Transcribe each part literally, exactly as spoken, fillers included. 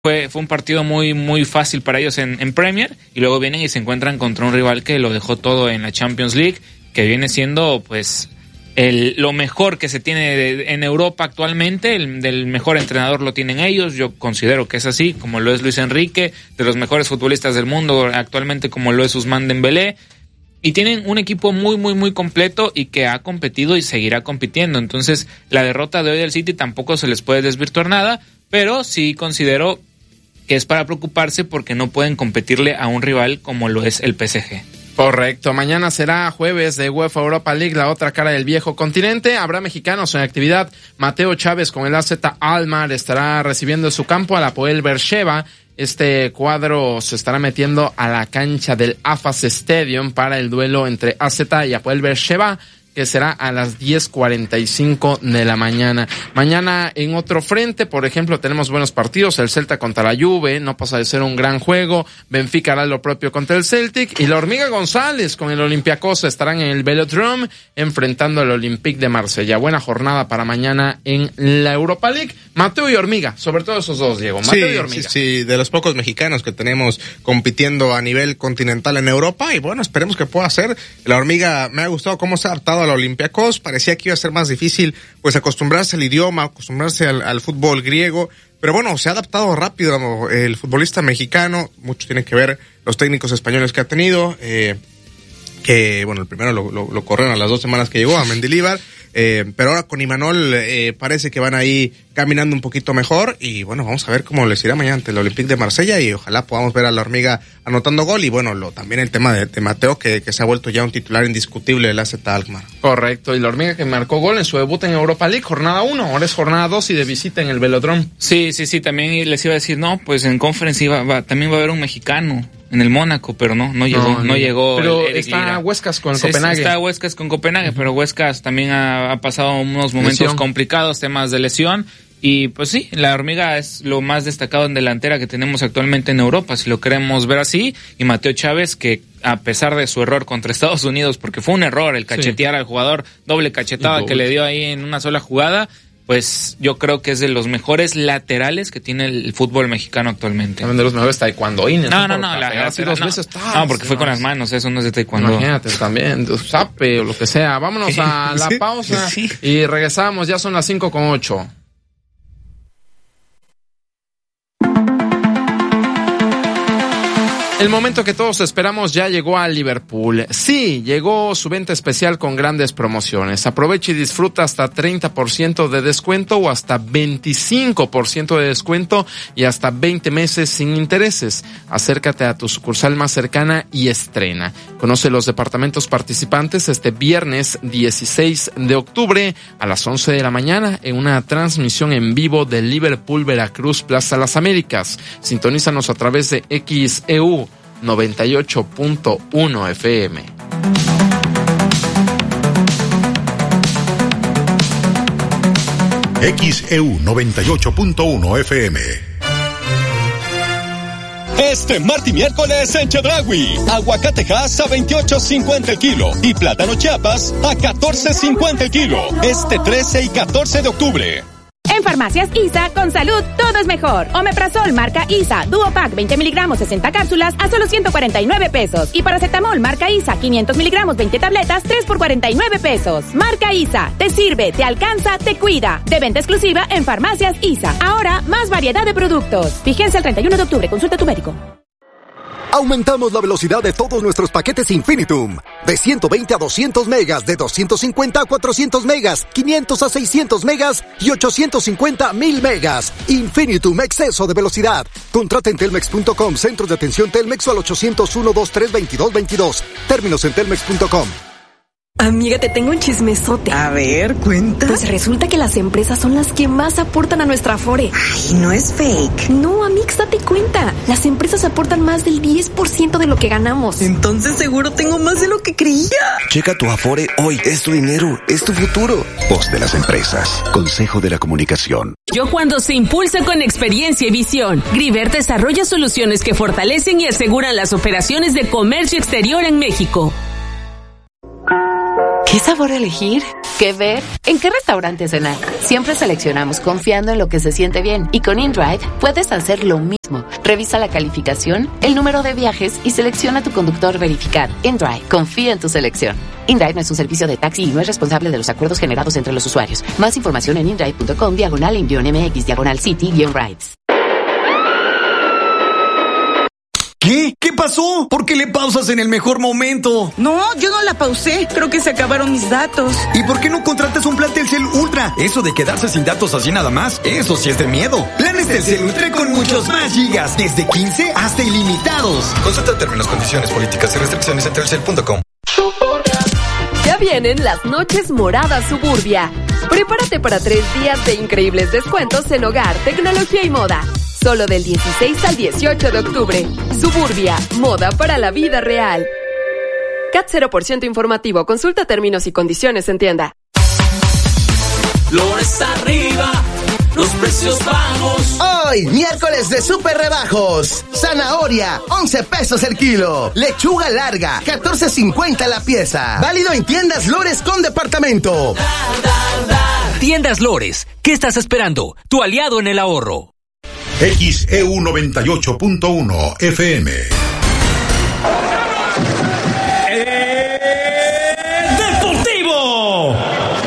fue, fue un partido muy, muy fácil para ellos en, en Premier, y luego vienen y se encuentran contra un rival que lo dejó todo en la Champions League, que viene siendo pues el, lo mejor que se tiene de, en Europa actualmente. El del mejor entrenador lo tienen ellos, yo considero que es así, como lo es Luis Enrique, de los mejores futbolistas del mundo actualmente, como lo es Ousmane Dembélé, y tienen un equipo muy, muy, muy completo y que ha competido y seguirá compitiendo. Entonces, la derrota de hoy del City tampoco se les puede desvirtuar nada, pero sí considero que es para preocuparse porque no pueden competirle a un rival como lo es el P S G. Correcto, mañana será jueves de UEFA Europa League, la otra cara del viejo continente. Habrá mexicanos en actividad. Mateo Chávez con el A Z Alkmaar estará recibiendo en su campo al Hapoel Beersheva. Este cuadro se estará metiendo a la cancha del Afas Stadium para el duelo entre A Z y Hapoel Beersheva, que será a las diez cuarenta y cinco de la mañana. Mañana en otro frente, por ejemplo, tenemos buenos partidos. El Celta contra la Juve, no pasa de ser un gran juego. Benfica hará lo propio contra el Celtic. Y la Hormiga González con el Olympiacos estarán en el Velodrome enfrentando al Olympique de Marsella. Buena jornada para mañana en la Europa League. Mateo y Hormiga, sobre todo esos dos, Diego. Mateo sí, y Hormiga. Sí, sí, de los pocos mexicanos que tenemos compitiendo a nivel continental en Europa. Y bueno, esperemos que pueda ser. La Hormiga, me ha gustado cómo se ha adaptado al Olympiacos. Parecía que iba a ser más difícil pues acostumbrarse al idioma, acostumbrarse al, al fútbol griego, pero bueno, se ha adaptado rápido el futbolista mexicano. Mucho tiene que ver los técnicos españoles que ha tenido, eh, que bueno, el primero lo, lo, lo corrieron a las dos semanas que llegó, a Mendilibar, eh, pero ahora con Imanol eh, parece que van ahí caminando un poquito mejor, y bueno, vamos a ver cómo les irá mañana ante el Olympique de Marsella, y ojalá podamos ver a la Hormiga anotando gol. Y bueno, lo, también el tema de, de Mateo, que, que se ha vuelto ya un titular indiscutible del A Z Alkmaar. Correcto, y la Hormiga que marcó gol en su debut en Europa League, jornada uno, ahora es jornada dos y de visita en el Velodrome. Sí, sí, sí, también les iba a decir, no, pues en Conference iba, va, también va a haber un mexicano en el Mónaco, pero no, no llegó, no, no, no llegó. Pero está Huescas con sí, Copenhague. Está Huescas con Copenhague, uh-huh. Pero Huescas también ha, ha pasado unos momentos lesión. complicados, temas de lesión. Y pues sí, la Hormiga es lo más destacado en delantera que tenemos actualmente en Europa, si lo queremos ver así. Y Mateo Chávez, que a pesar de su error contra Estados Unidos, porque fue un error el cachetear sí. al jugador, doble cachetada que le dio ahí en una sola jugada, pues yo creo que es de los mejores laterales que tiene el fútbol mexicano actualmente. También de los mejores taekwondoines. No, no, no, no, la, la, así dos no, veces, no, porque fue con las manos, eso no es de taekwondo. Imagínate también, zape o lo que sea. Vámonos a la sí, pausa sí. y regresamos, ya son las cinco con ocho. El momento que todos esperamos ya llegó a Liverpool. Sí, llegó su venta especial con grandes promociones. Aprovecha y disfruta hasta treinta por ciento de descuento o hasta veinticinco por ciento de descuento y hasta veinte meses sin intereses. Acércate a tu sucursal más cercana y estrena. Conoce los departamentos participantes este viernes dieciséis de octubre a las once de la mañana en una transmisión en vivo de Liverpool Veracruz Plaza Las Américas. Sintonízanos a través de X E U noventa y ocho punto uno F M. X E U noventa y ocho punto uno F M. Este martes y miércoles en Chedraui, aguacatejas a veintiocho cincuenta el kilo y plátano Chiapas a catorce cincuenta el kilo. Este trece y catorce de octubre. En Farmacias I S A, con salud, todo es mejor. Omeprazol marca I S A, Duopack, veinte miligramos, sesenta cápsulas, a solo ciento cuarenta y nueve pesos. Y paracetamol marca I S A, quinientos miligramos, veinte tabletas, tres por cuarenta y nueve pesos. Marca I S A, te sirve, te alcanza, te cuida. De venta exclusiva en Farmacias I S A. Ahora, más variedad de productos. Fíjense el treinta y uno de octubre, consulta a tu médico. Aumentamos la velocidad de todos nuestros paquetes Infinitum. De ciento veinte a doscientos megas, de doscientos cincuenta a cuatrocientos megas, quinientos a seiscientos megas y ochocientos cincuenta a mil megas. Infinitum, exceso de velocidad. Contrata en telmex punto com, centro de atención Telmex o al ochocientos uno, veintitrés, veintidós veintidós. Términos en telmex punto com. Amiga, te tengo un chismesote. A ver, cuenta. Pues resulta que las empresas son las que más aportan a nuestra Afore. Ay, no es fake. No, Amix, date cuenta. Las empresas aportan más del diez por ciento de lo que ganamos. Entonces seguro tengo más de lo que creía. Checa tu Afore hoy. Es tu dinero, es tu futuro. Voz de las empresas. Consejo de la Comunicación. Yo cuando se impulsa con experiencia y visión. Griver desarrolla soluciones que fortalecen y aseguran las operaciones de comercio exterior en México. ¿Qué sabor elegir? ¿Qué ver? ¿En qué restaurante cenar? Siempre seleccionamos confiando en lo que se siente bien. Y con InDrive puedes hacer lo mismo. Revisa la calificación, el número de viajes y selecciona tu conductor verificado. InDrive, confía en tu selección. InDrive no es un servicio de taxi y no es responsable de los acuerdos generados entre los usuarios. Más información en indrive.com, diagonal en-mx, diagonal city-rides. ¿Qué? ¿Qué pasó? ¿Por qué le pausas en el mejor momento? No, yo no la pausé. Creo que se acabaron mis datos. ¿Y por qué no contratas un plan Telcel Ultra? Eso de quedarse sin datos así nada más, eso sí es de miedo. Planes Telcel Ultra con muchos más gigas, desde quince hasta ilimitados. Consulta términos, condiciones, políticas y restricciones en telcel punto com. Ya vienen las noches moradas Suburbia. Prepárate para tres días de increíbles descuentos en hogar, tecnología y moda. Solo del dieciséis al dieciocho de octubre. Suburbia, moda para la vida real. C A T cero por ciento informativo. Consulta términos y condiciones en tienda. Flores arriba, los precios bajos. Hoy, miércoles de super rebajos. Zanahoria, once pesos el kilo. Lechuga larga, catorce cincuenta la pieza. Válido en tiendas Lores con departamento. Da, da, da. Tiendas Lores, ¿qué estás esperando? Tu aliado en el ahorro. X E U noventa y ocho punto uno F M. Eh, Deportivo.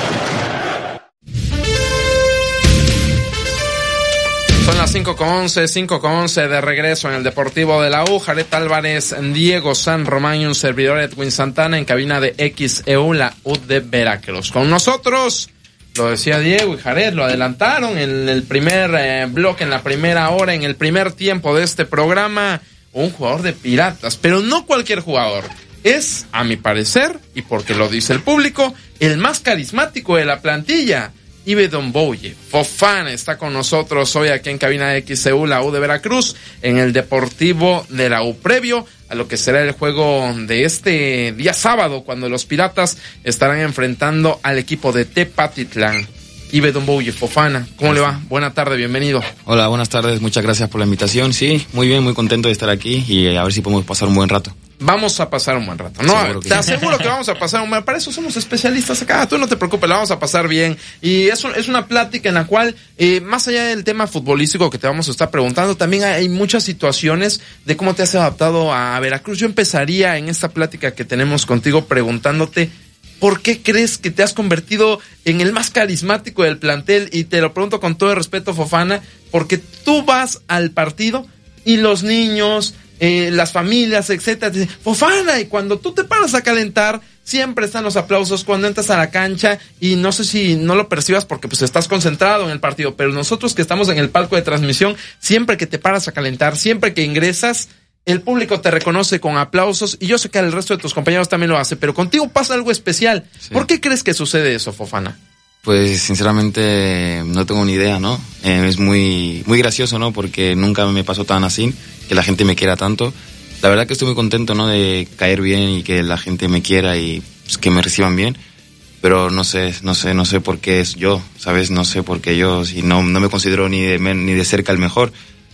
Son las cinco con once, cinco con once de regreso en el Deportivo de la U. Jared Álvarez, Diego San Román y un servidor Edwin Santana en cabina de X E U, la U de Veracruz. Con nosotros, lo decía Diego y Jared, lo adelantaron en el primer eh, bloque, en la primera hora, en el primer tiempo de este programa, un jugador de Piratas, pero no cualquier jugador. Es, a mi parecer, y porque lo dice el público, el más carismático de la plantilla. Ibe Domboye Fofana está con nosotros hoy aquí en cabina de X E U, la U de Veracruz, en el Deportivo de la U, previo a lo que será el juego de este día sábado, cuando los Piratas estarán enfrentando al equipo de Tepatitlán. Ibe Domboye Fofana, ¿cómo le va? Buena tarde, bienvenido. Hola, buenas tardes, muchas gracias por la invitación. Sí, muy bien, muy contento de estar aquí y a ver si podemos pasar un buen rato. Vamos a pasar un buen rato. No, te aseguro que vamos a pasar un buen rato. Para eso somos especialistas acá. Tú no te preocupes, la vamos a pasar bien. Y eso es una plática en la cual, eh, más allá del tema futbolístico que te vamos a estar preguntando, también hay muchas situaciones de cómo te has adaptado a Veracruz. Yo empezaría en esta plática que tenemos contigo preguntándote, ¿por qué crees que te has convertido en el más carismático del plantel? Y te lo pregunto con todo el respeto, Fofana, porque tú vas al partido y los niños, Eh, las familias, etcétera, dicen, Fofana, y cuando tú te paras a calentar, siempre están los aplausos cuando entras a la cancha, y no sé si no lo percibas porque pues estás concentrado en el partido, pero nosotros que estamos en el palco de transmisión, siempre que te paras a calentar, siempre que ingresas, el público te reconoce con aplausos, y yo sé que el resto de tus compañeros también lo hace, pero contigo pasa algo especial. Sí. ¿Por qué crees que sucede eso, Fofana? Pues sinceramente no tengo ni idea, ¿no? Eh, es muy muy gracioso, ¿no? Porque nunca me pasó tan así, que la gente me quiera tanto. La verdad que estoy muy contento, ¿no? De caer bien y que la gente me quiera y pues, que me reciban bien. Pero no sé, no sé, no sé por qué es yo, ¿sabes? No sé por qué yo, si no, no me considero ni de, ni de cerca el mejor.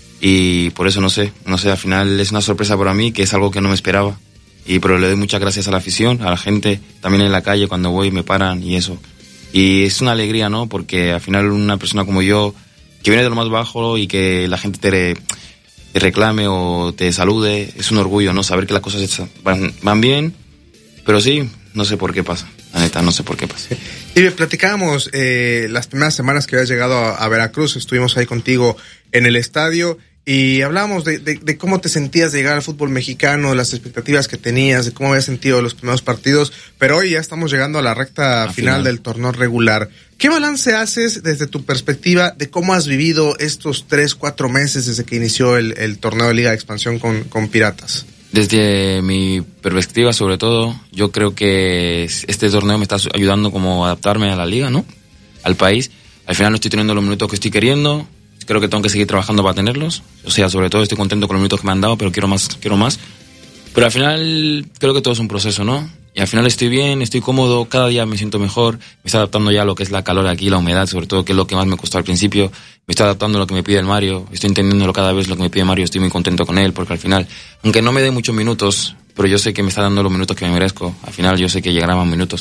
Y por eso no sé, no sé, al final es una sorpresa para mí, que es algo que no me esperaba. Y pero le doy muchas gracias a la afición, a la gente, también en la calle cuando voy me paran y eso. Y es una alegría, ¿no? Porque al final una persona como yo, que viene de lo más bajo y que la gente te, re, te reclame o te salude, es un orgullo, ¿no? Saber que las cosas van, van bien, pero sí, no sé por qué pasa. La neta, no sé por qué pasa. Y platicábamos eh, las primeras semanas que habías llegado a, a Veracruz, estuvimos ahí contigo en el estadio y hablábamos de, de, de cómo te sentías de llegar al fútbol mexicano, las expectativas que tenías, de cómo habías sentido los primeros partidos, pero hoy ya estamos llegando a la recta a final, final del torneo regular. ¿Qué balance haces desde tu perspectiva de cómo has vivido estos tres, cuatro meses desde que inició el, el torneo de Liga de Expansión con, con Piratas? Desde mi perspectiva, sobre todo, yo creo que este torneo me está ayudando como a adaptarme a la liga, ¿no? Al país. Al final no estoy teniendo los minutos que estoy queriendo. Creo que tengo que seguir trabajando para tenerlos. O sea, sobre todo estoy contento con los minutos que me han dado, pero quiero más, quiero más. Pero al final creo que todo es un proceso, ¿no? Y al final estoy bien, estoy cómodo, cada día me siento mejor, me estoy adaptando ya a lo que es la calor aquí, la humedad, sobre todo, que es lo que más me costó al principio. Me estoy adaptando a lo que me pide el Mario, estoy entendiendo cada vez lo que me pide Mario, estoy muy contento con él, porque al final, aunque no me dé muchos minutos, pero yo sé que me está dando los minutos que me merezco, al final yo sé que llegarán más minutos. Estoy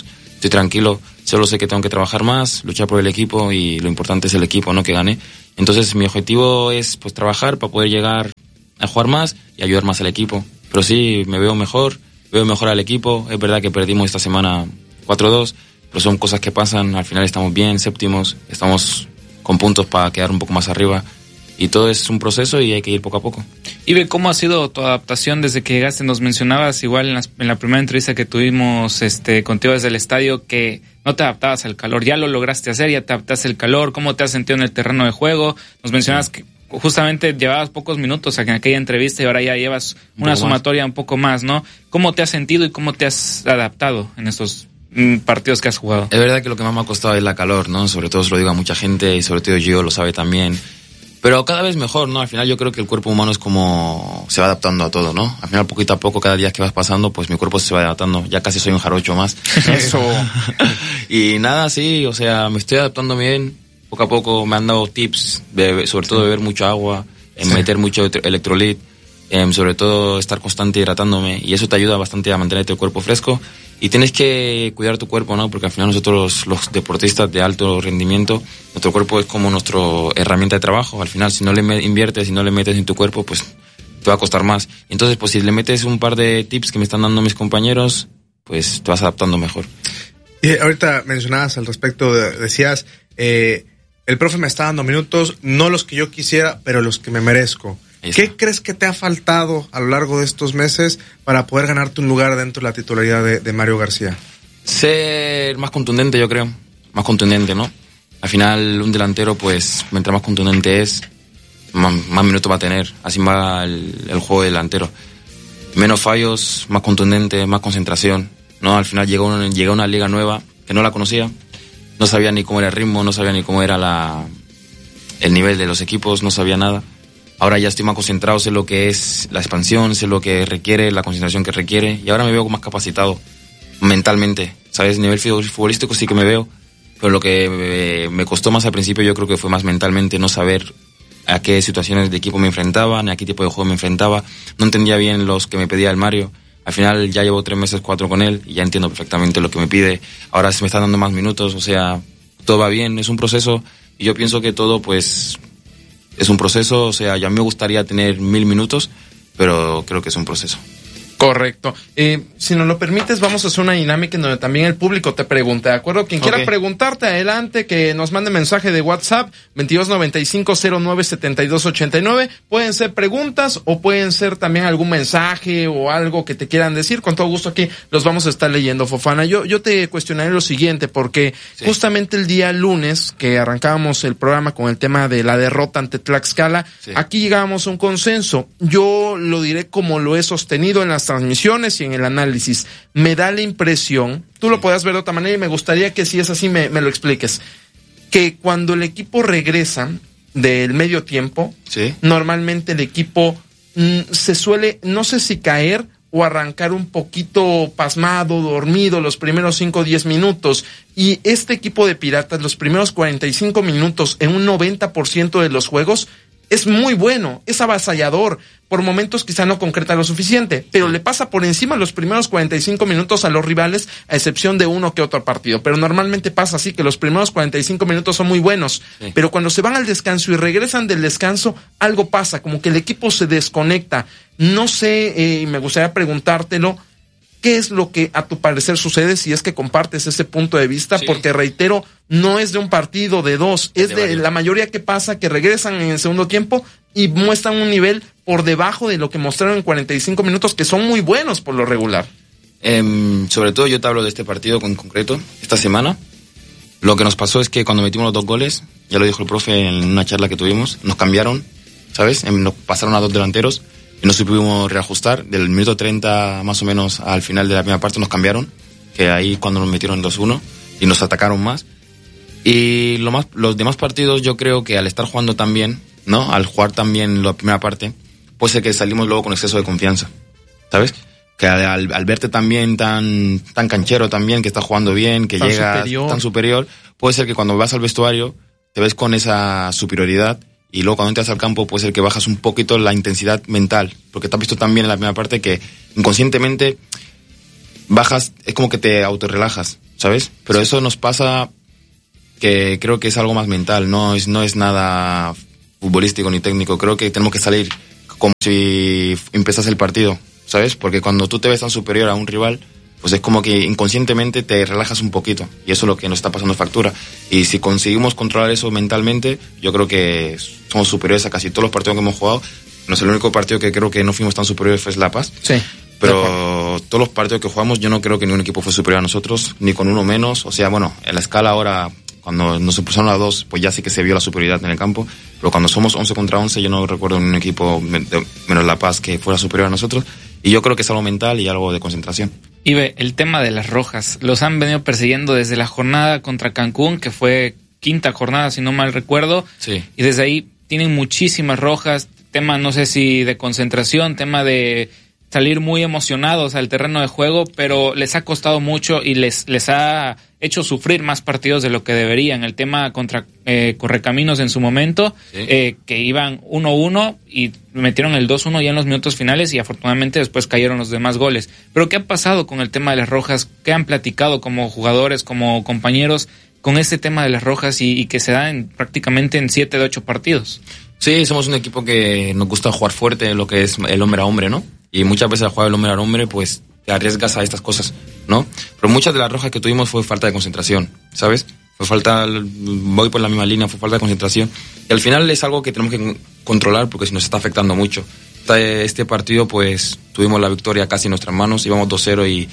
estoy tranquilo, solo sé que tengo que trabajar más, luchar por el equipo y lo importante es el equipo, ¿no? Que gane. Entonces mi objetivo es pues trabajar para poder llegar a jugar más y ayudar más al equipo. Pero sí, me veo mejor, veo mejor al equipo. Es verdad que perdimos esta semana cuatro dos, pero son cosas que pasan, al final estamos bien, séptimos, estamos con puntos para quedar un poco más arriba. Y todo es un proceso y hay que ir poco a poco. Ibe, ¿cómo ha sido tu adaptación desde que llegaste? Nos mencionabas igual en, las, en la primera entrevista que tuvimos este, contigo desde el estadio que no te adaptabas al calor. Ya lo lograste hacer, ya te adaptaste al calor. ¿Cómo te has sentido en el terreno de juego? Nos mencionabas que justamente llevabas pocos minutos en aquella entrevista y ahora ya llevas una un sumatoria más. Un poco más, ¿no? ¿Cómo te has sentido y cómo te has adaptado en estos mm, partidos que has jugado? Es verdad que lo que más me ha costado es la calor, ¿no? Sobre todo se lo digo a mucha gente y sobre todo yo lo sabe también. Pero cada vez mejor, ¿no? Al final yo creo que el cuerpo humano es como se va adaptando a todo, ¿no? Al final poquito a poco, cada día que vas pasando, pues mi cuerpo se va adaptando. Ya casi soy un jarocho más. Eso. Y nada, sí, o sea, me estoy adaptando bien. Poco a poco me han dado tips, de, sobre todo de beber mucha agua, en sí. meter mucho electrolit, eh, sobre todo estar constante hidratándome. Y eso te ayuda bastante a mantenerte el cuerpo fresco. Y tienes que cuidar tu cuerpo, ¿no? Porque al final nosotros, los deportistas de alto rendimiento, nuestro cuerpo es como nuestra herramienta de trabajo. Al final, si no le inviertes, si no le metes en tu cuerpo, pues te va a costar más. Entonces, pues si le metes un par de tips que me están dando mis compañeros, pues te vas adaptando mejor. Y ahorita mencionabas al respecto, de, decías, eh, el profe me está dando minutos, no los que yo quisiera, pero los que me merezco. ¿Qué crees que te ha faltado a lo largo de estos meses para poder ganarte un lugar dentro de la titularidad de, de Mario García? Ser más contundente, yo creo. Más contundente, ¿no? Al final, un delantero, pues, mientras más contundente es, más, más minutos va a tener. Así va el, el juego delantero. Menos fallos, más contundente, más concentración, ¿no? Al final llegó, llegó una liga nueva que no la conocía. No sabía ni cómo era el ritmo, no sabía ni cómo era la, el nivel de los equipos, no sabía nada. Ahora ya estoy más concentrado, sé lo que es la expansión, sé lo que requiere, la concentración que requiere, y ahora me veo más capacitado mentalmente, ¿sabes? A nivel futbolístico sí que me veo, pero lo que me costó más al principio yo creo que fue más mentalmente, no saber a qué situaciones de equipo me enfrentaba, ni a qué tipo de juego me enfrentaba, no entendía bien los que me pedía el Mario. Al final ya llevo tres meses, cuatro con él, y ya entiendo perfectamente lo que me pide. Ahora se me están dando más minutos, o sea, todo va bien, es un proceso, y yo pienso que todo, pues... es un proceso, o sea, ya me gustaría tener mil minutos, pero creo que es un proceso. Correcto. Eh, si nos lo permites, vamos a hacer una dinámica en donde también el público te pregunte, ¿de acuerdo? Quien quiera okay. preguntarte, adelante, que nos mande mensaje de WhatsApp, veintidós noventa y cinco cero nueve setenta y dos ochenta y nueve. Pueden ser preguntas o pueden ser también algún mensaje o algo que te quieran decir. Con todo gusto aquí los vamos a estar leyendo, Fofana. Yo, yo te cuestionaré lo siguiente, porque sí. justamente el día lunes que arrancábamos el programa con el tema de la derrota ante Tlaxcala, sí. aquí llegábamos a un consenso. Yo lo diré como lo he sostenido en las transmisiones y en el análisis. Me da la impresión, tú lo podrás ver de otra manera y me gustaría que si es así me, me lo expliques, que cuando el equipo regresa del medio tiempo, ¿sí? normalmente el equipo mm, se suele, no sé si caer o arrancar un poquito pasmado, dormido los primeros cinco o diez minutos, y este equipo de Piratas los primeros cuarenta y cinco minutos en un noventa por ciento de los juegos es muy bueno, es avasallador. Por momentos quizá no concreta lo suficiente, pero le pasa por encima los primeros cuarenta y cinco minutos a los rivales, a excepción de uno que otro partido. Pero normalmente pasa así, que los primeros cuarenta y cinco minutos son muy buenos, sí. pero cuando se van al descanso y regresan del descanso, algo pasa, como que el equipo se desconecta. No sé, eh, y me gustaría preguntártelo, ¿qué es lo que a tu parecer sucede, si es que compartes ese punto de vista? Sí. Porque reitero, no es de un partido, de dos, es de, de la mayoría que pasa, que regresan en el segundo tiempo y muestran un nivel por debajo de lo que mostraron en cuarenta y cinco minutos, que son muy buenos por lo regular. Eh, sobre todo yo te hablo de este partido en concreto, esta semana. Lo que nos pasó es que cuando metimos los dos goles, ya lo dijo el profe en una charla que tuvimos, nos cambiaron, ¿sabes? Nos pasaron a dos delanteros y no supimos reajustar. Del minuto treinta más o menos al final de la primera parte nos cambiaron, que ahí cuando nos metieron dos uno y nos atacaron más. Y lo más, los demás partidos yo creo que al estar jugando tan bien, ¿no? Al jugar tan bien la primera parte, puede ser que salimos luego con exceso de confianza, ¿sabes? Que al, al verte tan bien, tan, tan canchero también, que estás jugando bien, que llegas superior. tan superior, puede ser que cuando vas al vestuario te ves con esa superioridad y luego cuando entras al campo puede ser que bajas un poquito la intensidad mental, porque te has visto tan bien en la primera parte que inconscientemente bajas, es como que te autorrelajas, ¿sabes? Pero eso nos pasa que creo que es algo más mental, no es, no es nada futbolístico ni técnico. Creo que tenemos que salir como si empezase el partido, ¿sabes? Porque cuando tú te ves tan superior a un rival, pues es como que inconscientemente te relajas un poquito, y eso es lo que nos está pasando factura. Y si conseguimos controlar eso mentalmente, yo creo que somos superiores a casi todos los partidos que hemos jugado. No sé, el único partido que creo que no fuimos tan superiores fue La Paz. Sí. Pero todos los partidos que jugamos, yo no creo que ningún equipo fue superior a nosotros, ni con uno menos. O sea, bueno, en la escala ahora, cuando nos pusieron a dos, pues ya sí que se vio la superioridad en el campo. Pero cuando somos once contra once, yo no recuerdo un equipo menos La Paz que fuera superior a nosotros. Y yo creo que es algo mental y algo de concentración. Y ve, el tema de las rojas, los han venido persiguiendo desde la jornada contra Cancún, que fue quinta jornada, si no mal recuerdo. Sí. Y desde ahí tienen muchísimas rojas, tema no sé si de concentración, tema de salir muy emocionados al terreno de juego, pero les ha costado mucho y les, les ha hecho sufrir más partidos de lo que deberían. El tema contra eh, Correcaminos en su momento, sí. eh, que iban uno uno y metieron el dos uno ya en los minutos finales y afortunadamente después cayeron los demás goles. Pero ¿qué ha pasado con el tema de las rojas? ¿Qué han platicado como jugadores, como compañeros con este tema de las rojas y, y que se da en, prácticamente en siete de ocho partidos? Sí, somos un equipo que nos gusta jugar fuerte, lo que es el hombre a hombre, ¿no? Y muchas veces al jugar el hombre a hombre, pues te arriesgas a estas cosas, ¿no? Pero muchas de las rojas que tuvimos fue falta de concentración, ¿sabes? Fue falta, voy por la misma línea, fue falta de concentración. Y al final es algo que tenemos que controlar porque si nos está afectando mucho. Este partido, pues, tuvimos la victoria casi en nuestras manos, íbamos dos cero y,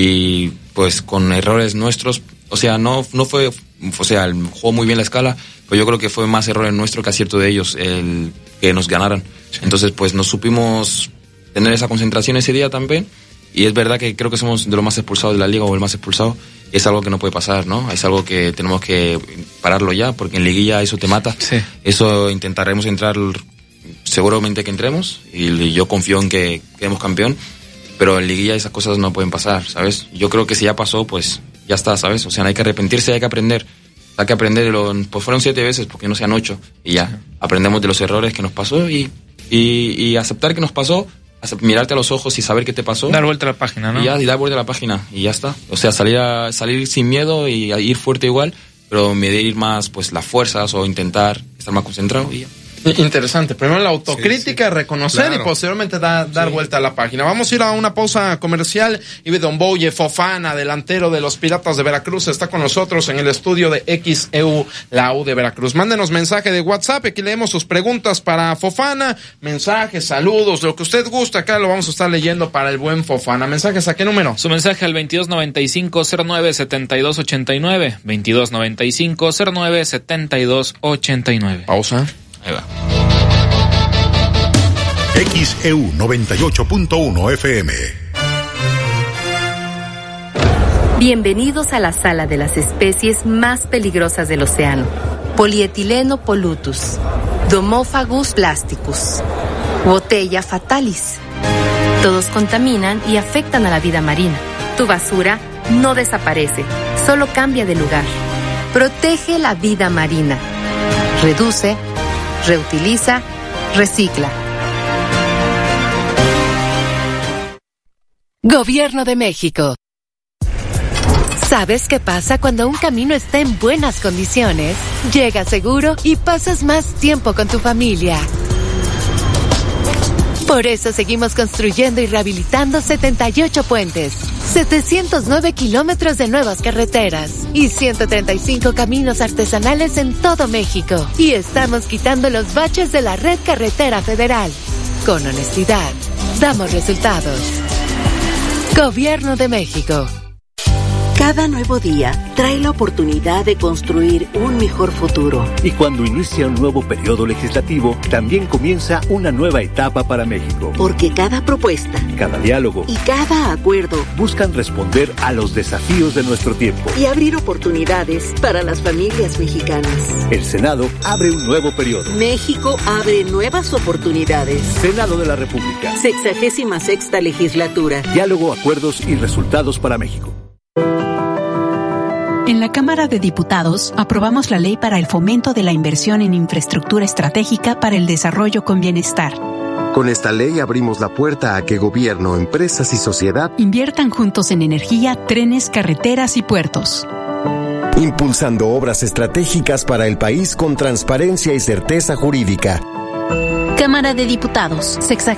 y pues con errores nuestros, o sea, no, no fue, o sea, jugó muy bien la escala, pero yo creo que fue más errores nuestros que acierto de ellos, el que nos ganaran. Sí. Entonces, pues, nos supimos tener esa concentración ese día también, y es verdad que creo que somos de los más expulsados de la liga o el más expulsado. Es algo que no puede pasar, ¿no? Es algo que tenemos que pararlo ya, porque en liguilla eso te mata. Sí. Eso intentaremos entrar, seguramente que entremos, y yo confío en que quedemos campeón, pero en liguilla esas cosas no pueden pasar, ¿sabes? Yo creo que si ya pasó, pues ya está, ¿sabes? O sea, no hay que arrepentirse, hay que aprender. Hay que aprender, lo, pues fueron siete veces, porque no sean ocho, y ya. Aprendemos de los errores que nos pasó y, y, y aceptar que nos pasó, mirarte a los ojos y saber qué te pasó. Dar vuelta a la página, ¿no? Y ya, y dar vuelta a la página, y ya está. O sea, salir a, salir sin miedo y a ir fuerte igual, pero medir más, pues, las fuerzas o intentar estar más concentrado y ya. Interesante. Primero la autocrítica, sí, sí. reconocer claro. y posteriormente da, dar sí. vuelta a la página. Vamos a ir a una pausa comercial. Y Don Bouye Fofana, delantero de los Piratas de Veracruz, está con nosotros en el estudio de X E U, la U de Veracruz. Mándenos mensaje de WhatsApp, aquí leemos sus preguntas para Fofana, mensajes, saludos, lo que usted gusta, acá lo vamos a estar leyendo para el buen Fofana. ¿Mensajes a qué número? Su mensaje al veintidós noventa y cinco cero nueve setenta y dos ochenta y nueve, veintidós noventa y cinco cero nueve setenta y dos ochenta y nueve. Pausa. Ahí va. X E U noventa y ocho punto uno F M. Bienvenidos a la sala de las especies más peligrosas del océano. Polietileno polutus, Domophagus plasticus, Botella fatalis. Todos contaminan y afectan a la vida marina. Tu basura no desaparece, solo cambia de lugar. Protege la vida marina. Reduce, reutiliza, recicla. Gobierno de México. ¿Sabes qué pasa cuando un camino está en buenas condiciones? Llegas seguro y pasas más tiempo con tu familia. Por eso seguimos construyendo y rehabilitando setenta y ocho puentes, setecientos nueve kilómetros de nuevas carreteras y ciento treinta y cinco caminos artesanales en todo México. Y estamos quitando los baches de la red carretera federal. Con honestidad, damos resultados. Gobierno de México. Cada nuevo día trae la oportunidad de construir un mejor futuro. Y cuando inicia un nuevo periodo legislativo, también comienza una nueva etapa para México. Porque cada propuesta, cada diálogo y cada acuerdo buscan responder a los desafíos de nuestro tiempo y abrir oportunidades para las familias mexicanas. El Senado abre un nuevo periodo. México abre nuevas oportunidades. Senado de la República. Sexagésima sexta legislatura. Diálogo, acuerdos y resultados para México. En la Cámara de Diputados aprobamos la Ley para el Fomento de la Inversión en Infraestructura Estratégica para el Desarrollo con Bienestar. Con esta ley abrimos la puerta a que gobierno, empresas y sociedad inviertan juntos en energía, trenes, carreteras y puertos. Impulsando obras estratégicas para el país con transparencia y certeza jurídica. Cámara de Diputados, sexagésimo